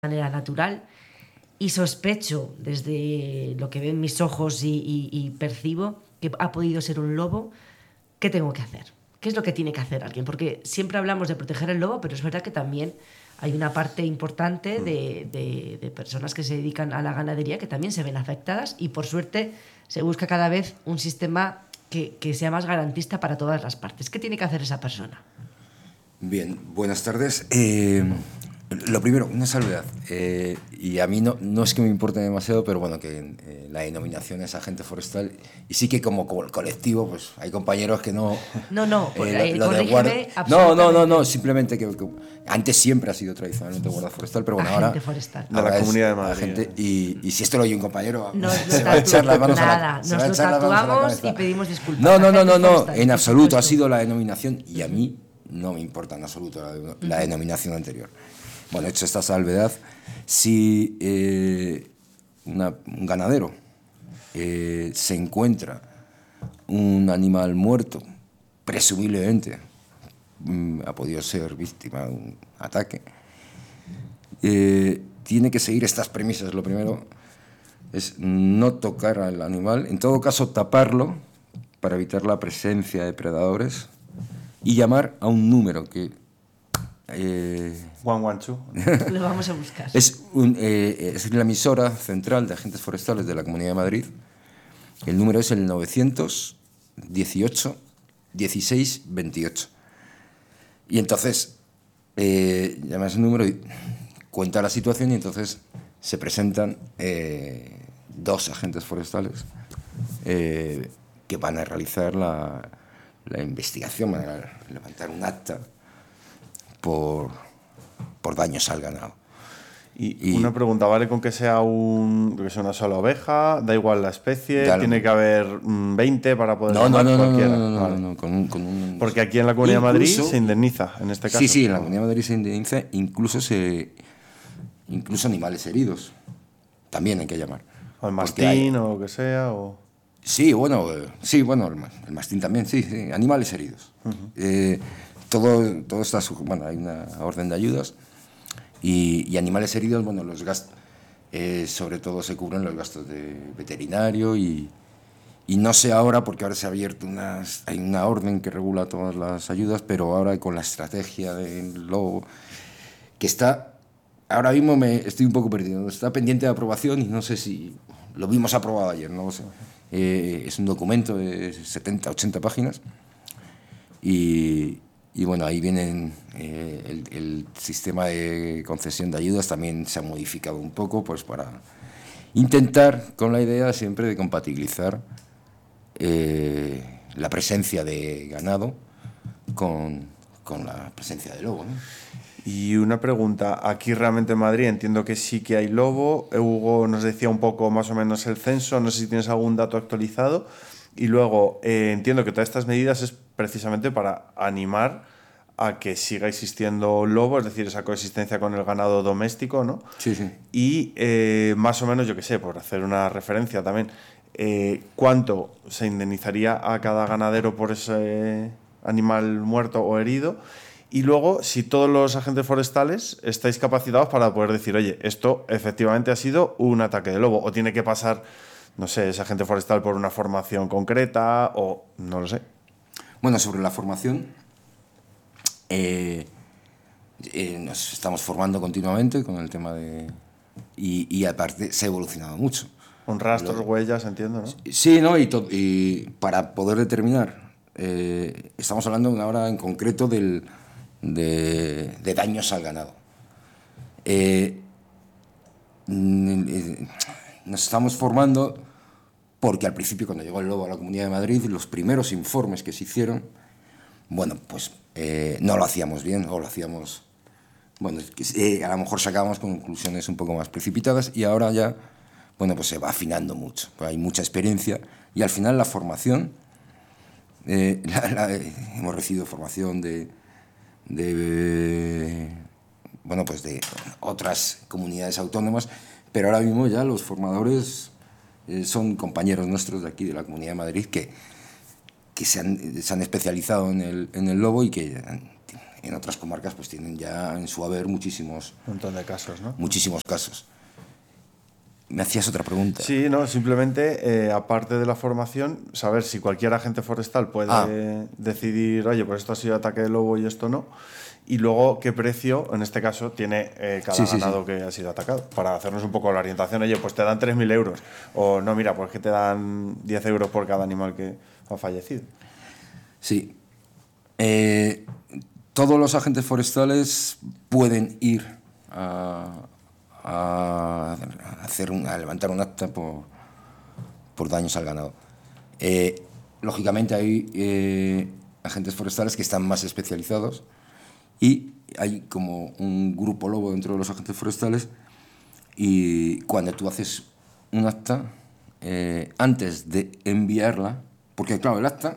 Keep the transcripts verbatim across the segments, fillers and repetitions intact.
manera natural y sospecho desde lo que ven mis ojos y, y, y percibo que ha podido ser un lobo. ¿Qué tengo que hacer? ¿Qué es lo que tiene que hacer alguien? Porque siempre hablamos de proteger el lobo, pero es verdad que también hay una parte importante de, de, de personas que se dedican a la ganadería que también se ven afectadas y por suerte se busca cada vez un sistema que, que sea más garantista para todas las partes. ¿Qué tiene que hacer esa persona? Bien, buenas tardes. Eh, lo primero, una salvedad. Eh, y a mí no, no es que me importe demasiado, pero bueno, que eh, la denominación es agente forestal. Y sí que como, como el colectivo, pues hay compañeros que no... No, no, eh, lo, lo, lo de guarda... No, no, no, no, simplemente que, que antes siempre ha sido tradicionalmente guarda forestal, pero bueno, agente ahora... forestal. De la Comunidad de Madrid. Agente, y, y si esto lo oye un compañero, nos se va a echar las manos nada, a la, se nos va a lo echar las manos a la tatuamos cabeza. Y pedimos disculpas. No, no, no, no, no, forestal, en absoluto ha supuesto. sido la denominación y a mí no me importa en absoluto la, la denominación anterior. Bueno, hecho esta salvedad, si eh, una, un ganadero eh, se encuentra un animal muerto, presumiblemente mm, ha podido ser víctima de un ataque, eh, tiene que seguir estas premisas. Lo primero es no tocar al animal, en todo caso taparlo para evitar la presencia de predadores y llamar a un número que... Eh, One One Two. Lo vamos a buscar. Es, un, eh, es la emisora central de agentes forestales de la Comunidad de Madrid. El número es el novecientos dieciocho dieciséis veintiocho. Y entonces eh, llama a ese número y cuenta la situación y entonces se presentan eh, dos agentes forestales eh, que van a realizar la, la investigación, van a levantar un acta por, por daños al ganado. Y, y una pregunta, ¿vale con que sea, un, que sea una sola oveja? ¿Da igual la especie? Claro. ¿Tiene que haber mmm, veinte para poder no, llamar no, no, cualquiera? No, no, no, vale. no, no, con un, con un... Porque aquí en la Comunidad incluso, de Madrid se indemniza, en este caso. Sí, sí, en la Comunidad de Madrid se indemniza, incluso, se, incluso animales heridos. También hay que llamar. O el mastín hay, o lo que sea, o... Sí, bueno, sí, bueno, el, el mastín también, sí, sí, animales heridos. Uh-huh. eh, todo, todo está, bueno, hay una orden de ayudas y, y animales heridos, bueno, los gastos, eh, sobre todo se cubren los gastos de veterinario y, y no sé ahora, porque ahora se ha abierto unas, hay una orden que regula todas las ayudas, pero ahora con la estrategia del lobo, que está, ahora mismo me estoy un poco perdido, está pendiente de aprobación y no sé si lo vimos aprobado ayer, no lo sé. Eh, es un documento de setenta, ochenta páginas y, y bueno, ahí vienen eh, el, el sistema de concesión de ayudas también se ha modificado un poco pues para intentar con la idea siempre de compatibilizar eh, la presencia de ganado con, con la presencia de lobo, ¿no? Y una pregunta, aquí realmente en Madrid entiendo que sí que hay lobo. Hugo nos decía un poco más o menos el censo, no sé si tienes algún dato actualizado. Y luego eh, entiendo que todas estas medidas es precisamente para animar a que siga existiendo lobo, es decir, esa coexistencia con el ganado doméstico, ¿no? Sí, sí. Y eh, más o menos, yo qué sé, por hacer una referencia también, eh, ¿cuánto se indemnizaría a cada ganadero por ese animal muerto o herido? Y luego, si todos los agentes forestales estáis capacitados para poder decir, oye, esto efectivamente ha sido un ataque de lobo, o tiene que pasar, no sé, ese agente forestal por una formación concreta, o no lo sé. Bueno, sobre la formación, eh, eh, nos estamos formando continuamente con el tema de... Y, y aparte se ha evolucionado mucho. Con rastros, lo, huellas, entiendo, ¿no? Sí, ¿no? Y, to, y para poder determinar, eh, estamos hablando ahora en concreto del... De, de daños al ganado. Eh, nos estamos formando porque al principio, cuando llegó el lobo a la Comunidad de Madrid, los primeros informes que se hicieron, bueno, pues eh, no lo hacíamos bien, o lo hacíamos, bueno, eh, a lo mejor sacábamos conclusiones un poco más precipitadas y ahora ya, bueno, pues se va afinando mucho, pues hay mucha experiencia y al final la formación, eh, la, la, hemos recibido formación de de bueno pues de otras comunidades autónomas, pero ahora mismo ya los formadores eh, son compañeros nuestros de aquí de la Comunidad de Madrid que, que se, han, se han especializado en el, en el lobo y que en otras comarcas pues tienen ya en su haber muchísimos, Un montón de casos, ¿no? muchísimos casos. ¿Me hacías otra pregunta? Sí, no, simplemente, eh, aparte de la formación, saber si cualquier agente forestal puede Ah. decidir, oye, pues esto ha sido ataque de lobo y esto no. Y luego, ¿qué precio, en este caso, tiene eh, cada Sí, sí, ganado sí. que ha sido atacado? Para hacernos un poco la orientación. Oye, pues te dan tres mil euros. O no, mira, pues que te dan diez euros por cada animal que ha fallecido. Sí. Eh, todos los agentes forestales pueden ir a, a hacer un- a levantar un acta por, por daños al ganado. Eh, lógicamente hay eh, agentes forestales que están más especializados y hay como un grupo lobo dentro de los agentes forestales, y cuando tú haces un acta, eh, antes de enviarla, porque claro, el acta,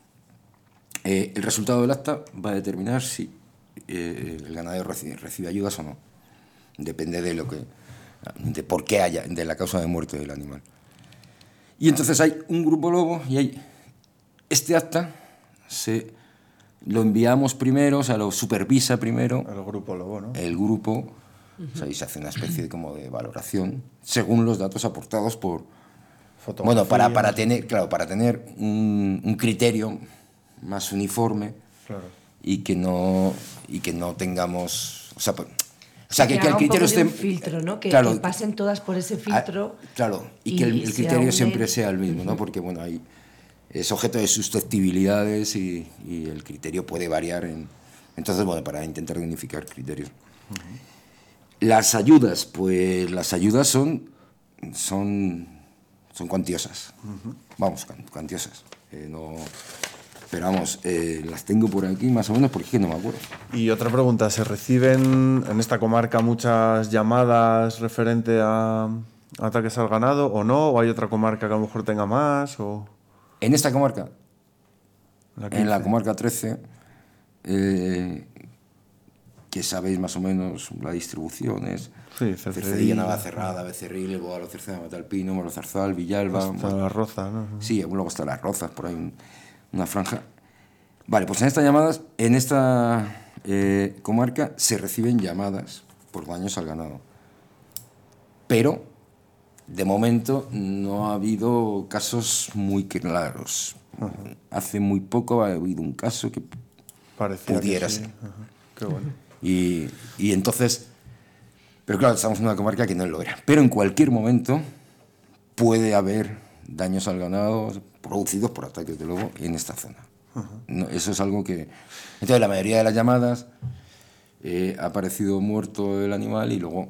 eh, el resultado del acta va a determinar si eh, el ganadero recibe, recibe ayudas o no. Depende de lo que, de por qué haya, de la causa de muerte del animal. Y entonces hay un grupo lobo y hay este acta se lo enviamos primero, o sea, lo supervisa primero El grupo lobo, ¿no? el grupo, o sea, y se hace una especie de, como de valoración según los datos aportados por, bueno, para, para tener, claro, para tener un, un criterio más uniforme, Claro. y que no y que no tengamos, o sea, pues, o sea, que, que haga el un criterio poco de esté, un filtro, ¿no? Que, claro, que pasen todas por ese filtro. Ah, claro, y, y que el, el se criterio aúnen. siempre sea el mismo, ¿no? Porque, bueno, hay, es objeto de susceptibilidades y, y el criterio puede variar. En, entonces, bueno, para intentar unificar criterios. Uh-huh. Las ayudas, pues las ayudas son, son, son cuantiosas. Uh-huh. Vamos, cuantiosas. Eh, no... Pero vamos, eh, las tengo por aquí más o menos porque es que no me acuerdo. Y otra pregunta, ¿se reciben en esta comarca muchas llamadas referente a ataques al ganado o no? ¿O hay otra comarca que a lo mejor tenga más? O... En esta comarca, La en la comarca trece, eh, que sabéis más o menos la distribución es sí, Cercedilla, Navacerrada, Becerril, Boalo, Cerceda, Matalpino, Morozarzal, Villalba... Hasta bueno, las Rozas, ¿no? Sí, luego hasta las Rozas, por ahí un, una franja. Vale, pues en estas llamadas, en esta eh, comarca se reciben llamadas por daños al ganado. Pero, de momento, no ha habido casos muy claros. Ajá. Hace muy poco ha habido un caso que Parecía pudiera que sí. ser. Ajá. Qué bueno. Y, y entonces, pero claro, estamos en una comarca que no lo era. Pero en cualquier momento puede haber daños al ganado producidos por ataques de lobo en esta zona. Uh-huh. No, eso es algo que... Entonces, la mayoría de las llamadas eh, ha aparecido muerto el animal y luego...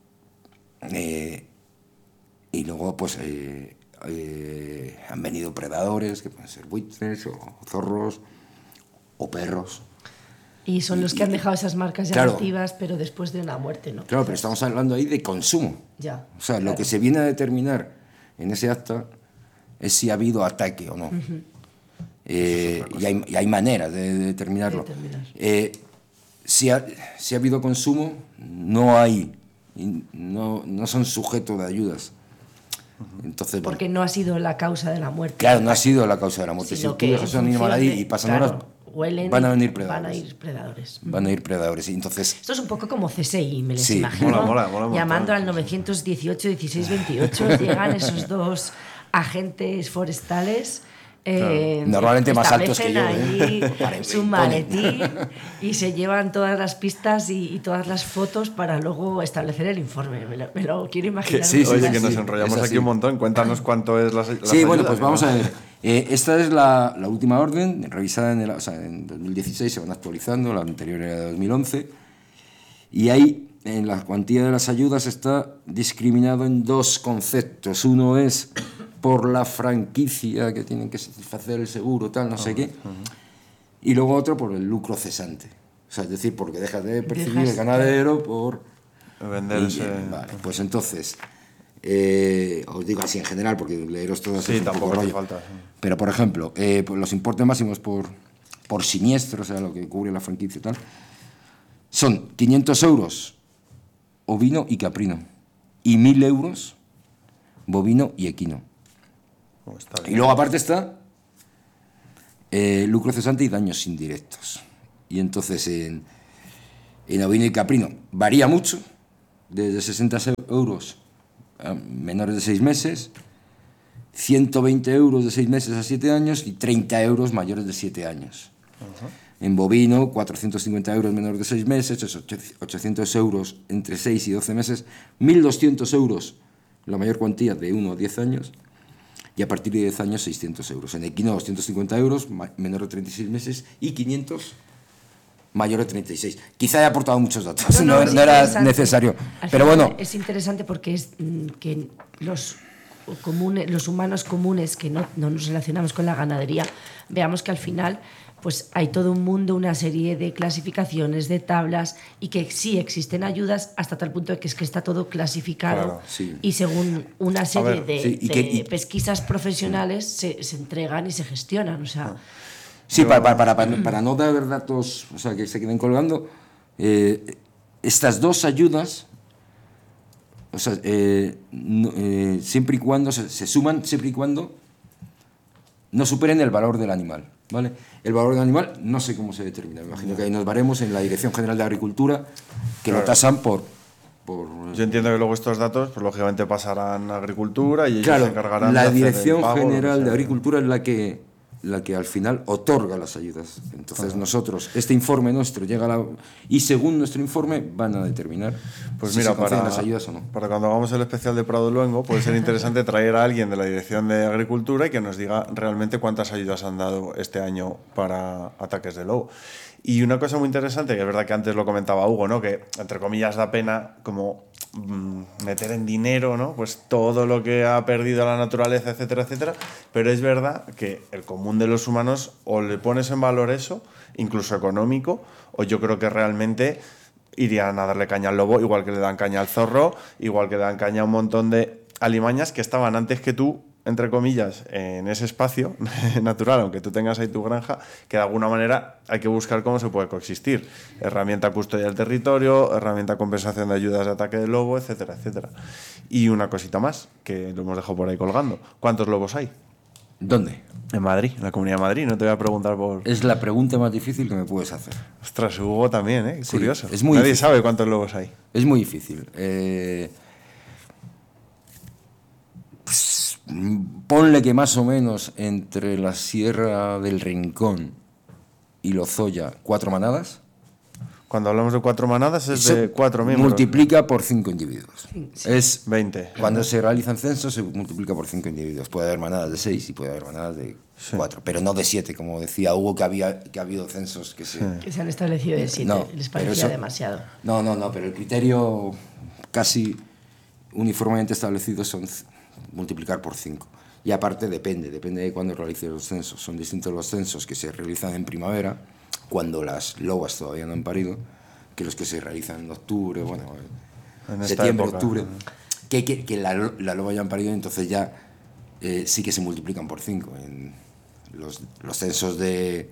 Eh, y luego, pues, eh, eh, han venido predadores, que pueden ser buitres o zorros o perros. Y son los y, que han dejado esas marcas llamativas, claro, pero después de una muerte, ¿no? Claro, pero estamos hablando ahí de consumo. Ya. O sea, claro. Lo que se viene a determinar en ese acta es si ha habido ataque o no. Uh-huh. eh, y, hay, y hay maneras de, de determinarlo. De determinar. eh, si, ha, si ha habido consumo, no hay, no, no son sujetos de ayudas. Entonces, porque bueno, no ha sido la causa de la muerte. Claro, no ha sido la causa de la muerte. Sino si tú dejas un animal ahí y pasan claro, horas, huelen van a venir predadores. Van a ir predadores. Van a ir predadores. Y entonces, esto es un poco como C S I, me les sí, imagino. Mola, mola, mola, llamando mola. al novecientos dieciocho, dieciséis, veintiocho, llegan esos dos agentes forestales. Eh, claro. Normalmente más altos que yo, allí ¿eh? su maletín y se llevan todas las pistas y, y todas las fotos para luego establecer el informe. Me lo, me lo quiero imaginar. Que, sí, sí, Oye, sí, que nos sí, enrollamos aquí un montón. Cuéntanos cuánto es la las Sí, ayudas, bueno, pues ¿no? vamos a ver. Eh, esta es la, la última orden, revisada en, el, o sea, en dos mil dieciséis, se van actualizando, la anterior era de dos mil once, y ahí en la cuantía de las ayudas está discriminado en dos conceptos. Uno es por la franquicia que tienen que satisfacer el seguro, tal, no sé uh-huh, qué, uh-huh. Y luego otro por el lucro cesante. O sea, es decir, porque dejas de percibir dejas el ganadero por... Vender y, ese... Vale, pues entonces, eh, os digo así en general, porque leeros todo sí, es un tampoco poco rollo. Falta, sí. Pero, por ejemplo, eh, los importes máximos por, por siniestro, o sea, lo que cubre la franquicia y tal, son quinientos euros ovino y caprino, y mil euros bovino y equino. Oh, y luego aparte está eh, lucro cesante y daños indirectos. Y entonces en, En ovino y caprino varía mucho, desde sesenta euros a menores de seis meses, ciento veinte euros de seis meses a siete años y treinta euros mayores de siete años. Uh-huh. En bovino, cuatrocientos cincuenta euros menores de seis meses, ochocientos euros entre seis y doce meses, mil doscientos euros la mayor cuantía de uno a diez años, y a partir de diez años seiscientos euros. En equino, doscientos cincuenta euros, menor de treinta y seis meses, y quinientos mayor de treinta y seis. Quizá he aportado muchos datos, no, no, no era necesario. Al pero final bueno. Es interesante porque es que los, comunes, los humanos comunes que no, no nos relacionamos con la ganadería, veamos que al final pues hay todo un mundo, una serie de clasificaciones, de tablas, y que sí existen ayudas hasta tal punto de que es que está todo clasificado, claro, sí. Y según una serie ver, de, sí, y de que, y, pesquisas profesionales se, se entregan y se gestionan. O sea, sí, yo, para, para, para, para no dar datos, o sea, que se queden colgando, eh, estas dos ayudas, o sea, eh, no, eh, siempre y cuando se, se suman, siempre y cuando no superen el valor del animal. ¿Vale? El valor del animal no sé cómo se determina. Me imagino que ahí nos varemos en la Dirección General de Agricultura, que claro. lo tasan por, por... Yo entiendo que luego estos datos, pues lógicamente pasarán a Agricultura y ellos claro, se encargarán la de hacer Dirección el pago, General de Agricultura es la que, la que al final otorga las ayudas. Entonces uh-huh. nosotros, este informe nuestro llega a la... Y según nuestro informe van a determinar pues si mira, se conceden para, las ayudas o no. Para cuando hagamos el especial de Prado Luengo puede ser interesante traer a alguien de la Dirección de Agricultura y que nos diga realmente cuántas ayudas han dado este año para ataques de lobo. Y una cosa muy interesante, que es verdad que antes lo comentaba Hugo, ¿no? Que entre comillas da pena como mmm, meter en dinero, ¿no? Pues todo lo que ha perdido la naturaleza, etcétera, etcétera. Pero es verdad que el común de los humanos o le pones en valor eso, incluso económico, o yo creo que realmente irían a darle caña al lobo, igual que le dan caña al zorro, igual que le dan caña a un montón de alimañas que estaban antes que tú, entre comillas, en ese espacio natural, aunque tú tengas ahí tu granja, que de alguna manera hay que buscar cómo se puede coexistir. Herramienta custodia del territorio, herramienta compensación de ayudas de ataque de lobo, etcétera, etcétera. Y una cosita más, que lo hemos dejado por ahí colgando. ¿Cuántos lobos hay? ¿Dónde? En Madrid, en la Comunidad de Madrid. No te voy a preguntar por... Es la pregunta más difícil que me puedes hacer. Ostras, Hugo también, ¿eh? Sí, curioso. Es muy Nadie difícil. sabe cuántos lobos hay. Es muy difícil. Eh... Ponle que más o menos entre la Sierra del Rincón y Lozoya, cuatro manadas. Cuando hablamos de cuatro manadas es de cuatro miembros. Multiplica por cinco individuos. Sí. Es veinte. Cuando se realizan censos se multiplica por cinco individuos. Puede haber manadas de seis y puede haber manadas de sí. cuatro, pero no de siete, como decía Hugo, que había que ha habido censos que se... Sí. Que se han establecido de siete. No, les parecía eso, demasiado. No, no, no, pero el criterio casi uniformemente establecido son multiplicar por cinco. Y aparte depende, depende de cuándo realices los censos. Son distintos los censos que se realizan en primavera, cuando las lobas todavía no han parido, que los que se realizan en octubre, bueno, en septiembre, época, octubre, ¿no? que, que, que la, la loba ya han parido, entonces ya eh, sí que se multiplican por cinco. En los, los censos de,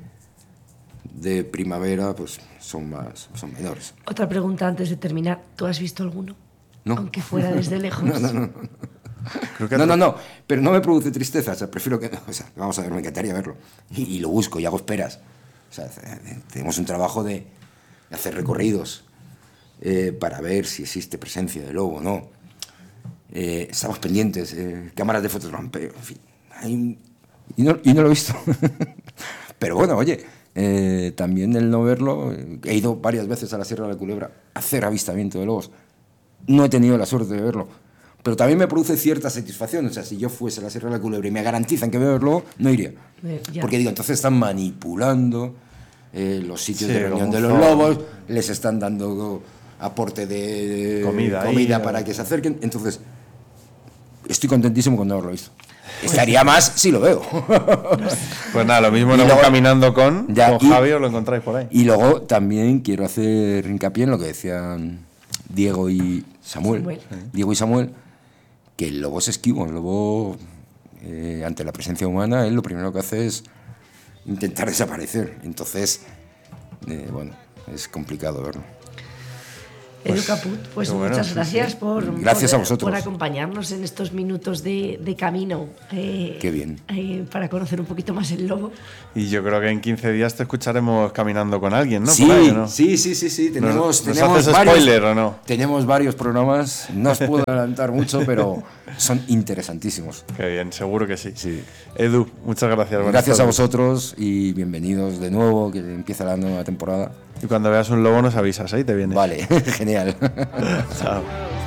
de primavera pues son más son menores. Otra pregunta antes de terminar, ¿tú has visto alguno? No. Aunque fuera desde lejos. No, no, no. Creo que no, no, no, pero no me produce tristeza, o sea, prefiero que, o sea, vamos a ver, me encantaría verlo, y, y lo busco y hago esperas, o sea, tenemos un trabajo de, de hacer recorridos eh, para ver si existe presencia de lobo o no, eh, estamos pendientes, eh, cámaras de fotorampeo, en fin, hay un, y, no, y no lo he visto, pero bueno, oye, eh, también el no verlo, he ido varias veces a la Sierra de la Culebra a hacer avistamiento de lobos, no he tenido la suerte de verlo. Pero también me produce cierta satisfacción. O sea, si yo fuese a la Sierra de la Culebra y me garantizan que veo el lobo, no iría. Eh, Porque digo, entonces están manipulando eh, los sitios sí, de reunión de los lobos, les están dando aporte de comida, comida ahí, para que se acerquen. Entonces, estoy contentísimo con no haberlo visto. Estaría más si lo veo. Pues nada, lo mismo luego caminando con, ya, con y, Javi, os lo encontráis por ahí. Y luego también quiero hacer hincapié en lo que decían Diego y Samuel. Samuel. Diego y Samuel, que el lobo es esquivo, el lobo, eh, ante la presencia humana, él lo primero que hace es intentar desaparecer. Entonces, eh, bueno, es complicado verlo. Edu Caput, pues bueno, muchas sí, gracias sí. por, Gracias por, a vosotros. por acompañarnos en estos minutos de, de camino. Eh, Qué bien. Eh, para conocer un poquito más el lobo. Y yo creo que en quince días te escucharemos caminando con alguien, ¿no? Sí, Por ahí, ¿no? sí, sí, sí, sí. Tenemos, ¿Nos- nos tenemos haces varios, spoiler o no? Tenemos varios programas. No os puedo adelantar mucho, pero son interesantísimos. Qué bien, seguro que sí. Sí. Edu, muchas gracias. buenas Gracias a tardes. vosotros y bienvenidos de nuevo, que empieza la nueva temporada. Y cuando veas un lobo nos avisas, ahí te vienes. Vale, genial. Chao.